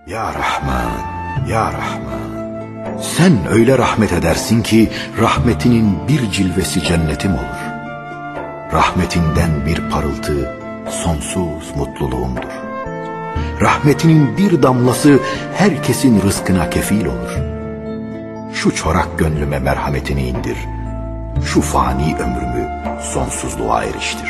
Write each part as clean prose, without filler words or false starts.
Ya Rahman, Ya Rahman, sen öyle rahmet edersin ki rahmetinin bir cilvesi cennetim olur. Rahmetinden bir parıltı sonsuz mutluluğumdur. Rahmetinin bir damlası herkesin rızkına kefil olur. Şu çorak gönlüme merhametini indir, şu fani ömrümü sonsuzluğa eriştir.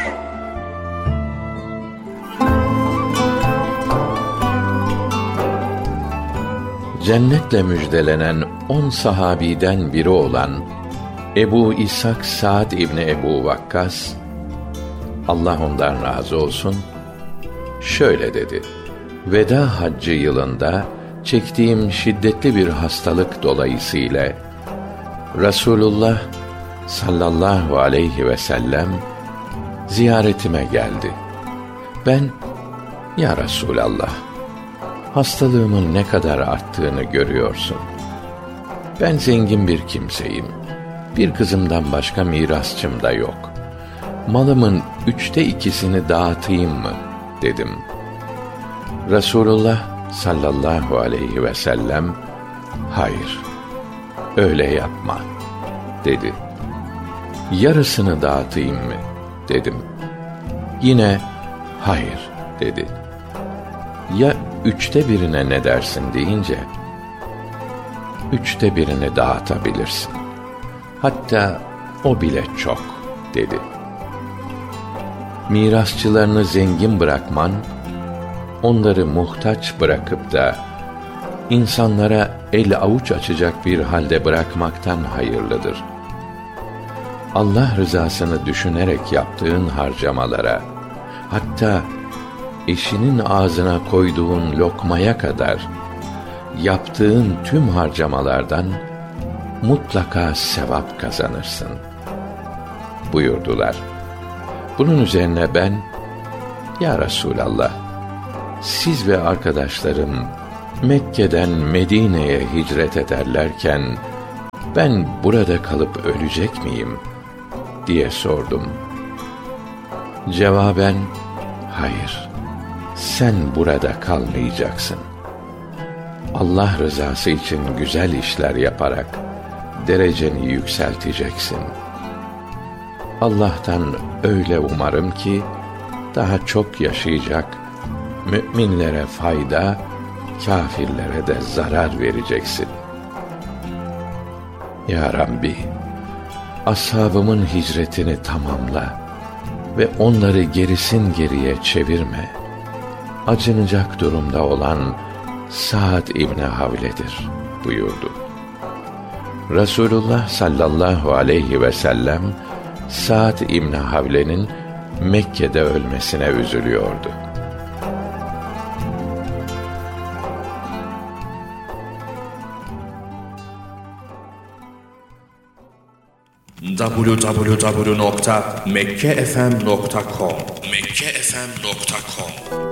Cennetle müjdelenen 10 sahabiden biri olan Ebu İshak Sa'd İbni Ebu Vakkas, Allah ondan razı olsun, şöyle dedi: Veda haccı yılında çektiğim şiddetli bir hastalık dolayısıyla Resulullah sallallahu aleyhi ve sellem ziyaretime geldi. Ben, ya Resulallah, hastalığımın ne kadar arttığını görüyorsun. Ben zengin bir kimseyim. Bir kızımdan başka mirasçım da yok. Malımın 2/3'ünü dağıtayım mı? Dedim. Resulullah sallallahu aleyhi ve sellem, hayır, öyle yapma, dedi. Yarısını dağıtayım mı? Dedim. Yine hayır, dedi. Ya 1/3'üne ne dersin deyince, 1/3'ünü dağıtabilirsin. Hatta o bile çok, dedi. Mirasçılarını zengin bırakman, onları muhtaç bırakıp da insanlara el avuç açacak bir halde bırakmaktan hayırlıdır. Allah rızasını düşünerek yaptığın harcamalara, hatta eşinin ağzına koyduğun lokmaya kadar yaptığın tüm harcamalardan mutlaka sevap kazanırsın, buyurdular. Bunun üzerine ben, ya Resulallah, siz ve arkadaşlarım Mekke'den Medine'ye hicret ederlerken ben burada kalıp ölecek miyim diye sordum. Cevaben, hayır, sen burada kalmayacaksın. Allah rızası için güzel işler yaparak dereceni yükselteceksin. Allah'tan öyle umarım ki daha çok yaşayacak, müminlere fayda, kâfirlere de zarar vereceksin. Ya Rabbi, ashabımın hicretini tamamla ve onları gerisin geriye çevirme. Acınacak durumda olan Sa'd İbni Havle'dir, buyurdu. Resulullah sallallahu aleyhi ve sellem Sa'd İbni Havle'nin Mekke'de ölmesine üzülüyordu. www.mekkefm.com